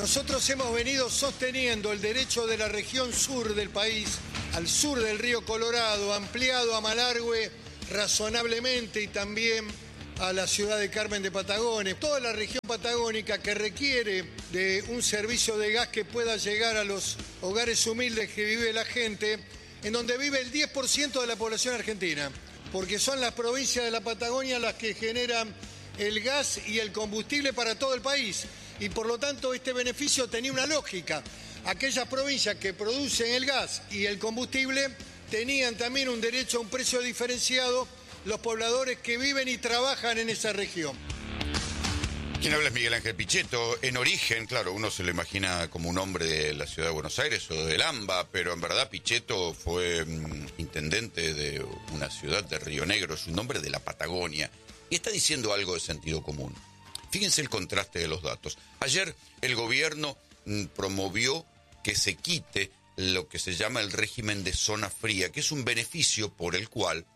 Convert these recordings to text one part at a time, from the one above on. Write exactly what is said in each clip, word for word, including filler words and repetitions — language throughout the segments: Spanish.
Nosotros hemos venido sosteniendo el derecho de la región sur del país, al sur del río Colorado, ampliado a Malargüe razonablemente y también a la ciudad de Carmen de Patagones. Toda la región patagónica que requiere de un servicio de gas que pueda llegar a los hogares humildes que vive la gente, en donde vive el diez por ciento de la población argentina, porque son las provincias de la Patagonia las que generan el gas y el combustible para todo el país. Y por lo tanto este beneficio tenía una lógica. Aquellas provincias que producen el gas y el combustible tenían también un derecho a un precio diferenciado los pobladores que viven y trabajan en esa región. Quien habla es Miguel Ángel Pichetto. En origen, claro, uno se lo imagina como un hombre de la ciudad de Buenos Aires o del AMBA, pero en verdad Pichetto fue mm, intendente de una ciudad de Río Negro, es un hombre de la Patagonia, y está diciendo algo de sentido común. Fíjense el contraste de los datos. Ayer el gobierno mm, promovió que se quite lo que se llama el régimen de zona fría, que es un beneficio por el cual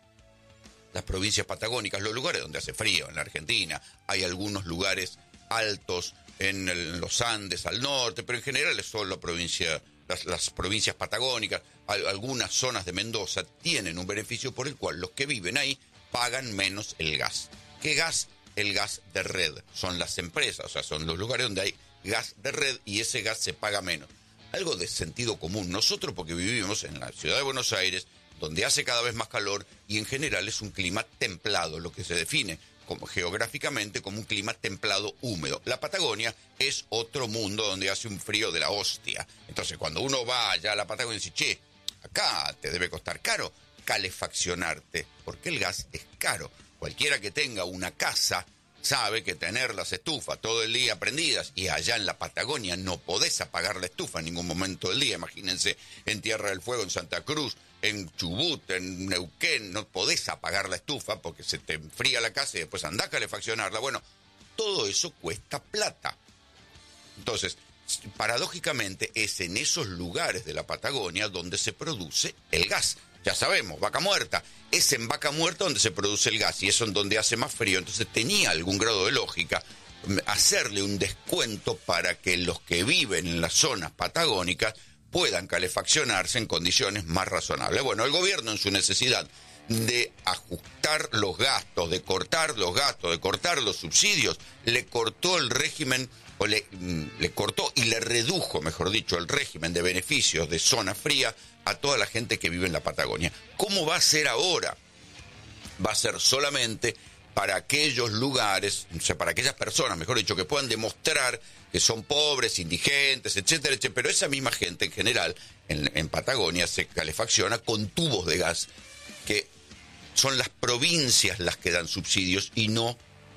las provincias patagónicas, los lugares donde hace frío en la Argentina, hay algunos lugares altos en, el, en los Andes al norte, pero en general es solo la provincia, las, las provincias patagónicas, hay, algunas zonas de Mendoza tienen un beneficio por el cual los que viven ahí pagan menos el gas. ¿Qué gas? El gas de red. Son las empresas, o sea, son los lugares donde hay gas de red y ese gas se paga menos. Algo de sentido común. Nosotros, porque vivimos en la ciudad de Buenos Aires, donde hace cada vez más calor y en general es un clima templado, lo que se define como, geográficamente como un clima templado húmedo. La Patagonia es otro mundo donde hace un frío de la hostia. Entonces, cuando uno va allá a la Patagonia y dice, che, acá te debe costar caro calefaccionarte, porque el gas es caro. Cualquiera que tenga una casa sabe que tener las estufas todo el día prendidas, y allá en la Patagonia no podés apagar la estufa en ningún momento del día. Imagínense en Tierra del Fuego, en Santa Cruz, en Chubut, en Neuquén, no podés apagar la estufa porque se te enfría la casa y después andás a calefaccionarla. Bueno, todo eso cuesta plata. Entonces, paradójicamente, es en esos lugares de la Patagonia donde se produce el gas. Ya sabemos, Vaca Muerta, es en Vaca Muerta donde se produce el gas y es en donde hace más frío. Entonces tenía algún grado de lógica hacerle un descuento para que los que viven en las zonas patagónicas puedan calefaccionarse en condiciones más razonables. Bueno, el gobierno, en su necesidad de ajustar los gastos, de cortar los gastos, de cortar los subsidios, le cortó el régimen, o le, le cortó y le redujo, mejor dicho, el régimen de beneficios de zona fría a toda la gente que vive en la Patagonia. ¿Cómo va a ser ahora? Va a ser solamente para aquellos lugares, o sea, para aquellas personas, mejor dicho, que puedan demostrar que son pobres, indigentes, etcétera, etcétera. Pero esa misma gente en general en, en Patagonia se calefacciona con tubos de gas, que son las provincias las que dan subsidios y no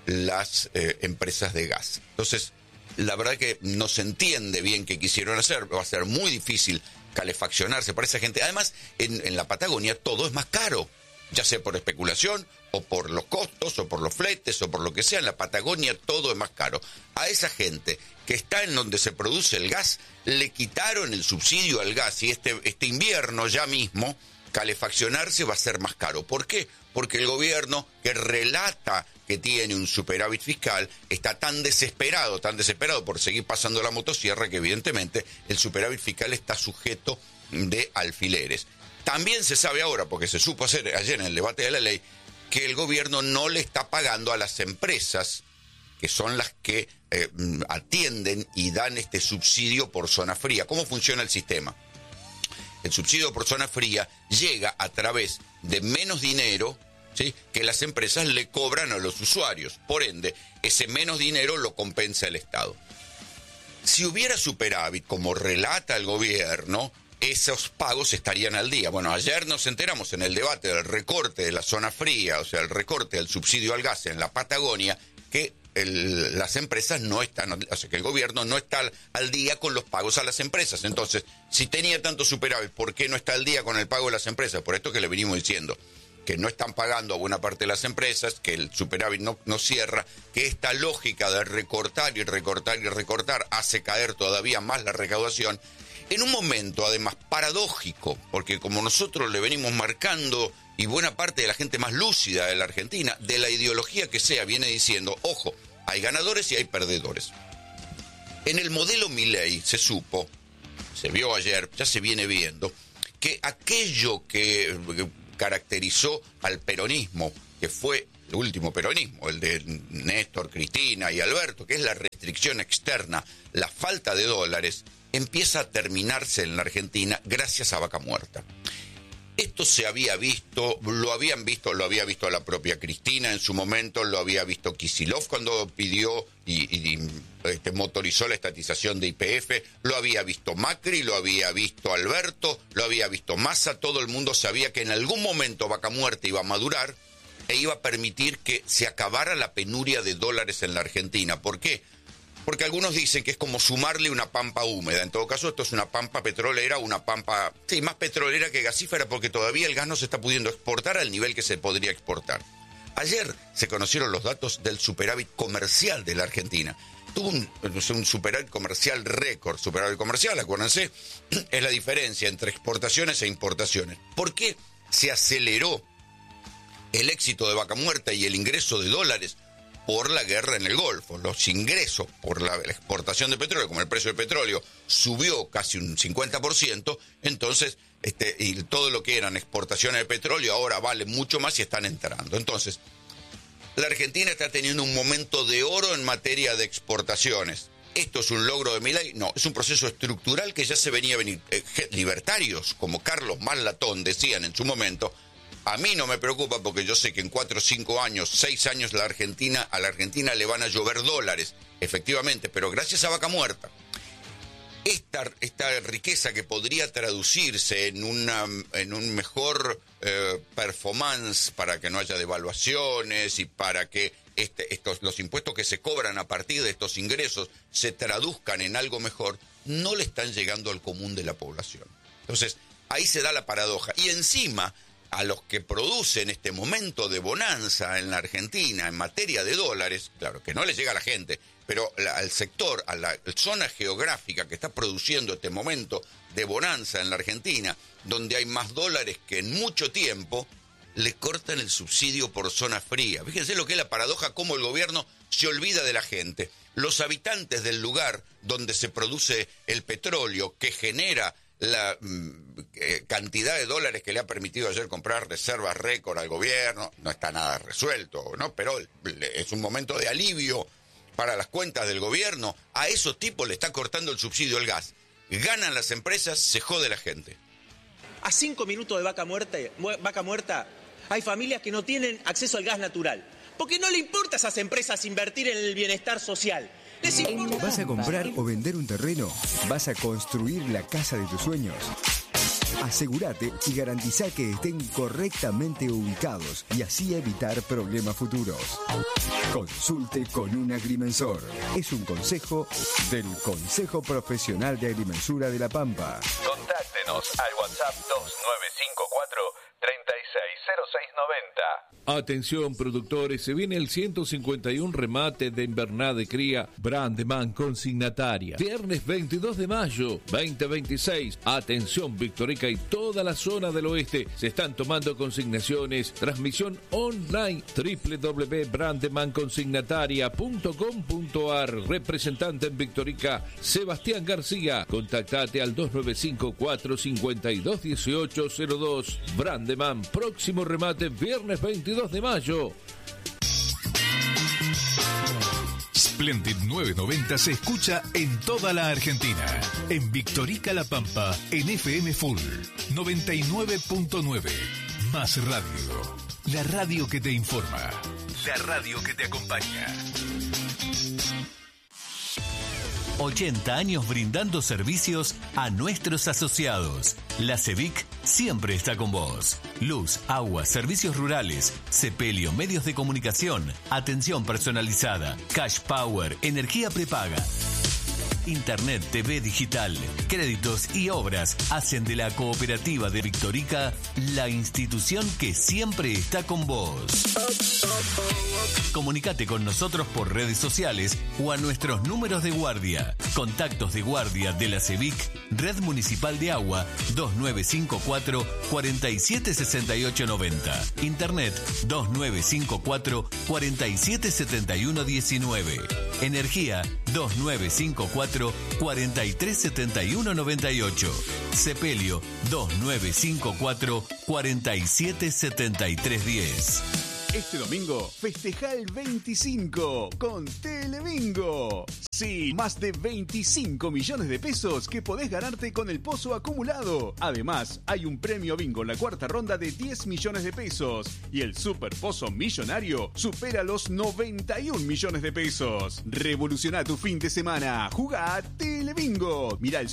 las eh, empresas de gas. Entonces, la verdad que no se entiende bien qué quisieron hacer. Va a ser muy difícil calefaccionarse para esa gente. Además, en, en la Patagonia todo es más caro, ya sea por especulación o por los costos o por los fletes o por lo que sea. En la Patagonia todo es más caro. A esa gente que está en donde se produce el gas le quitaron el subsidio al gas y este, este invierno ya mismo calefaccionarse va a ser más caro. ¿Por qué? Porque el gobierno, que relata que tiene un superávit fiscal, está tan desesperado, tan desesperado por seguir pasando la motosierra, que evidentemente el superávit fiscal está sujeto de alfileres. También se sabe ahora, porque se supo hacer ayer en el debate de la ley, que el gobierno no le está pagando a las empresas, que son las que eh, atienden y dan este subsidio por zona fría. ¿Cómo funciona el sistema? El subsidio por zona fría llega a través de menos dinero, ¿sí?, que las empresas le cobran a los usuarios. Por ende, ese menos dinero lo compensa el Estado. Si hubiera superávit, como relata el gobierno, esos pagos estarían al día. Bueno, ayer nos enteramos en el debate del recorte de la zona fría, o sea, el recorte del subsidio al gas en la Patagonia, que el, las empresas no están, o sea, que el gobierno no está al, al día con los pagos a las empresas. Entonces, si tenía tanto superávit, ¿por qué no está al día con el pago de las empresas? Por esto que le venimos diciendo, que no están pagando a buena parte de las empresas, que el superávit no, no cierra, que esta lógica de recortar y recortar y recortar hace caer todavía más la recaudación, en un momento además paradójico, porque como nosotros le venimos marcando, y buena parte de la gente más lúcida de la Argentina, de la ideología que sea, viene diciendo, ojo, hay ganadores y hay perdedores. En el modelo Milei se supo, se vio ayer, ya se viene viendo, que aquello que caracterizó al peronismo, que fue el último peronismo, el de Néstor, Cristina y Alberto, que es la restricción externa, la falta de dólares, empieza a terminarse en la Argentina gracias a Vaca Muerta. Esto se había visto, lo habían visto, lo había visto la propia Cristina en su momento, lo había visto Kicillof cuando pidió y, y este, motorizó la estatización de Y P F, lo había visto Macri, lo había visto Alberto, lo había visto Massa, todo el mundo sabía que en algún momento Vaca Muerta iba a madurar e iba a permitir que se acabara la penuria de dólares en la Argentina. ¿Por qué? Porque algunos dicen que es como sumarle una pampa húmeda. En todo caso, esto es una pampa petrolera, una pampa, sí, más petrolera que gasífera, porque todavía el gas no se está pudiendo exportar al nivel que se podría exportar. Ayer se conocieron los datos del superávit comercial de la Argentina. Tuvo un, un superávit comercial récord. Superávit comercial, acuérdense, es la diferencia entre exportaciones e importaciones. ¿Por qué se aceleró el éxito de Vaca Muerta y el ingreso de dólares? Por la guerra en el Golfo. Los ingresos por la, la exportación de petróleo, como el precio del petróleo subió casi un cincuenta por ciento, entonces este, y todo lo que eran exportaciones de petróleo ahora vale mucho más y están entrando. Entonces, la Argentina está teniendo un momento de oro en materia de exportaciones. ¿Esto es un logro de Milei? No, es un proceso estructural que ya se venía a venir. Eh, libertarios como Carlos Mallatón decían en su momento: a mí no me preocupa porque yo sé que en cuatro, cinco años, seis años la Argentina, a la Argentina le van a llover dólares, efectivamente, pero gracias a Vaca Muerta, esta, esta riqueza que podría traducirse en, una, en un mejor eh, performance para que no haya devaluaciones y para que este, estos, los impuestos que se cobran a partir de estos ingresos se traduzcan en algo mejor, no le están llegando al común de la población. Entonces, ahí se da la paradoja. Y encima, a los que producen este momento de bonanza en la Argentina en materia de dólares, claro que no les llega a la gente, pero la, al sector, a la zona geográfica que está produciendo este momento de bonanza en la Argentina, donde hay más dólares que en mucho tiempo, le cortan el subsidio por zona fría. Fíjense lo que es la paradoja, cómo el gobierno se olvida de la gente. Los habitantes del lugar donde se produce el petróleo que genera la eh, cantidad de dólares que le ha permitido ayer comprar reservas récord al gobierno, no está nada resuelto, ¿no? Pero es un momento de alivio para las cuentas del gobierno. A esos tipos le está cortando el subsidio al gas. Ganan las empresas, se jode la gente. A cinco minutos de Vaca Muerta, Vaca Muerta hay familias que no tienen acceso al gas natural, porque no le importa a esas empresas invertir en el bienestar social. ¿Vas a comprar o vender un terreno? ¿Vas a construir la casa de tus sueños? Asegúrate y garantiza que estén correctamente ubicados y así evitar problemas futuros. Consulte con un agrimensor. Es un consejo del Consejo Profesional de Agrimensura de La Pampa. Contáctenos al WhatsApp dos nueve cinco cuatro, tres seis cero seis nueve cero. Atención productores, se viene el ciento cincuenta y uno remate de invernada de cría Brandeman consignataria. Viernes veintidós de mayo, veinte veintiséis. Atención Victorica y toda la zona del oeste. Se están tomando consignaciones. Transmisión online doble u doble u doble u punto brandeman consignataria punto com punto a r. Representante en Victorica, Sebastián García. Contactate al dos nueve cinco cuatro cinco dos uno ocho cero dos. Brandeman, próximo remate viernes veintidós de mayo. Splendid novecientos noventa se escucha en toda la Argentina. En Victorica La Pampa, en F M Full noventa y nueve punto nueve. Más radio. La radio que te informa. La radio que te acompaña. ochenta años brindando servicios a nuestros asociados. La CEVIC siempre está con vos. Luz, agua, servicios rurales, sepelio, medios de comunicación, atención personalizada, cash power, energía prepaga. Internet, T V digital, créditos y obras hacen de la Cooperativa de Victorica la institución que siempre está con vos. Comunicate con nosotros por redes sociales o a nuestros números de guardia. Contactos de guardia de la CEVIC, Red Municipal de Agua, dos nueve cinco cuatro, cuatro siete seis ocho nueve cero. Internet, dos nueve cinco cuatro, cuatro siete siete uno uno nueve. Energía dos nueve cinco cuatro, cuatro tres siete uno nueve ocho. Sepelio dos nueve cinco cuatro, cuatro siete siete tres uno cero. Este domingo festeja el veinticinco con Telebingo. Sí, más de veinticinco millones de pesos que podés ganarte con el pozo acumulado. Además, hay un premio bingo en la cuarta ronda de diez millones de pesos. Y el super pozo millonario supera los noventa y un millones de pesos. Revoluciona tu fin de semana. Jugá a Telebingo. Mirá el